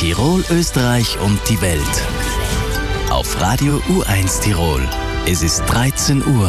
Tirol, Österreich und die Welt. Auf Radio U1 Tirol. Es ist 13 Uhr.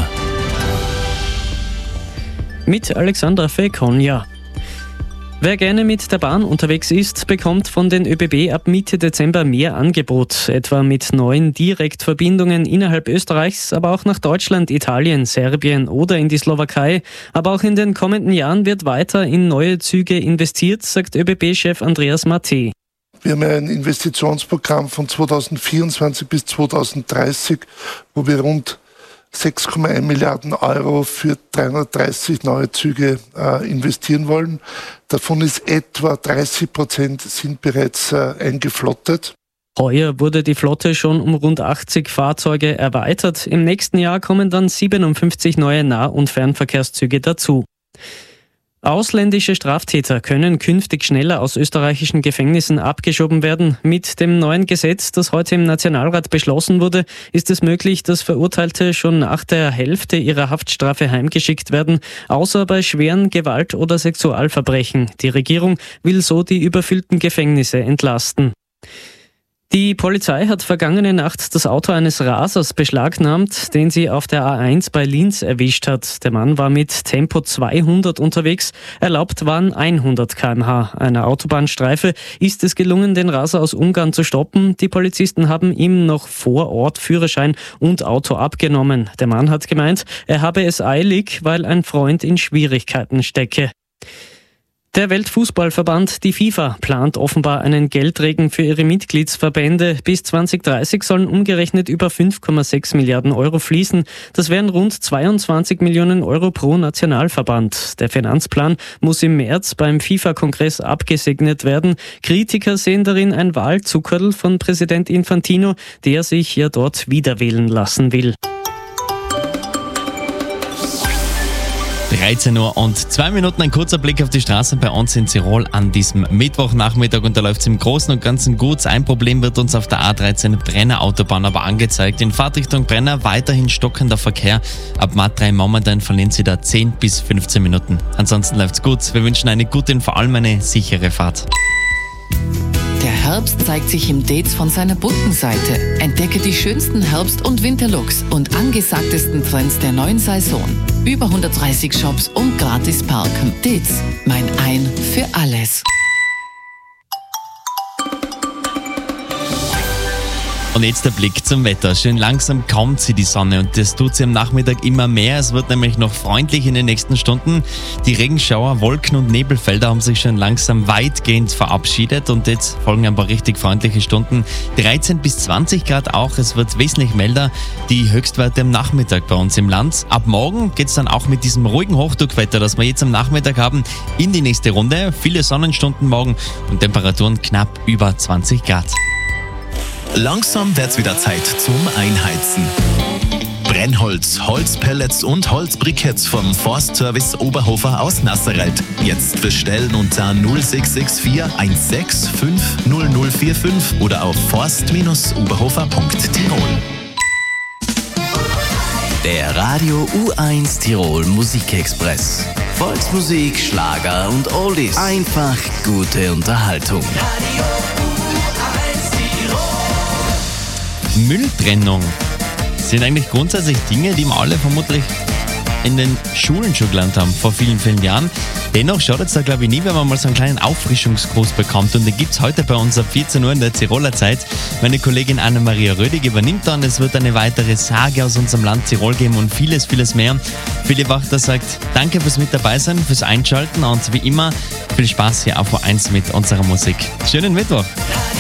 Mit Alexandra Fekonja. Wer gerne mit der Bahn unterwegs ist, bekommt von den ÖBB ab Mitte Dezember mehr Angebot, etwa mit neuen Direktverbindungen innerhalb Österreichs, aber auch nach Deutschland, Italien, Serbien oder in die Slowakei. Aber auch in den kommenden Jahren wird weiter in neue Züge investiert, sagt ÖBB-Chef Andreas Maté. Wir haben ein Investitionsprogramm von 2024 bis 2030, wo wir rund 6,1 Milliarden Euro für 330 neue Züge investieren wollen. Davon ist etwa 30% sind bereits eingeflottet. Heuer wurde die Flotte schon um rund 80 Fahrzeuge erweitert. Im nächsten Jahr kommen dann 57 neue Nah- und Fernverkehrszüge dazu. Ausländische Straftäter können künftig schneller aus österreichischen Gefängnissen abgeschoben werden. Mit dem neuen Gesetz, das heute im Nationalrat beschlossen wurde, ist es möglich, dass Verurteilte schon nach der Hälfte ihrer Haftstrafe heimgeschickt werden, außer bei schweren Gewalt- oder Sexualverbrechen. Die Regierung will so die überfüllten Gefängnisse entlasten. Die Polizei hat vergangene Nacht das Auto eines Rasers beschlagnahmt, den sie auf der A1 bei Linz erwischt hat. Der Mann war mit Tempo 200 unterwegs, erlaubt waren 100 km/h. Einer Autobahnstreife ist es gelungen, den Raser aus Ungarn zu stoppen. Die Polizisten haben ihm noch vor Ort Führerschein und Auto abgenommen. Der Mann hat gemeint, er habe es eilig, weil ein Freund in Schwierigkeiten stecke. Der Weltfußballverband, die FIFA, plant offenbar einen Geldregen für ihre Mitgliedsverbände. Bis 2030 sollen umgerechnet über 5,6 Milliarden Euro fließen. Das wären rund 22 Millionen Euro pro Nationalverband. Der Finanzplan muss im März beim FIFA-Kongress abgesegnet werden. Kritiker sehen darin ein Wahlzuckerl von Präsident Infantino, der sich ja dort wiederwählen lassen will. 13 Uhr und 2 Minuten, ein kurzer Blick auf die Straßen bei uns in Tirol an diesem Mittwochnachmittag und da läuft es im Großen und Ganzen gut. Ein Problem wird uns auf der A13 Brenner Autobahn aber angezeigt. In Fahrtrichtung Brenner weiterhin stockender Verkehr. Ab Mat 3 momentan verlieren Sie da 10 bis 15 Minuten. Ansonsten läuft's gut. Wir wünschen eine gute und vor allem eine sichere Fahrt. Der Herbst zeigt sich im Dates von seiner bunten Seite. Entdecke die schönsten Herbst- und Winterlooks und angesagtesten Trends der neuen Saison. Über 130 Shops und gratis parken. Dates, mein Ein für alles. Und jetzt der Blick zum Wetter. Schön langsam kommt sie die Sonne und das tut sie am Nachmittag immer mehr. Es wird nämlich noch freundlich in den nächsten Stunden. Die Regenschauer, Wolken und Nebelfelder haben sich schon langsam weitgehend verabschiedet und jetzt folgen ein paar richtig freundliche Stunden. 13 bis 20 Grad auch. Es wird wesentlich milder. Die Höchstwerte am Nachmittag bei uns im Land. Ab morgen geht es dann auch mit diesem ruhigen Hochdruckwetter, das wir jetzt am Nachmittag haben, in die nächste Runde. Viele Sonnenstunden morgen und Temperaturen knapp über 20 Grad. Langsam wird's wieder Zeit zum Einheizen. Brennholz, Holzpellets und Holzbriketts vom Forstservice Oberhofer aus Nasserreit. Jetzt bestellen unter 0664 165 0045 oder auf forst-oberhofer.tirol. Der Radio U1 Tirol Musikexpress. Volksmusik, Schlager und Oldies. Einfach gute Unterhaltung. Mülltrennung sind eigentlich grundsätzlich Dinge, die wir alle vermutlich in den Schulen schon gelernt haben, vor vielen, vielen Jahren. Dennoch schadet es da, glaube ich, nie, wenn man mal so einen kleinen Auffrischungskurs bekommt. Und den gibt es heute bei uns ab 14 Uhr in der Tiroler Zeit. Meine Kollegin Anna-Maria Rödig übernimmt dann. Es wird eine weitere Sage aus unserem Land Tirol geben und vieles, vieles mehr. Philipp Wachter sagt, danke fürs mit dabei sein, fürs Einschalten und wie immer viel Spaß hier auf U1 mit unserer Musik. Schönen Mittwoch!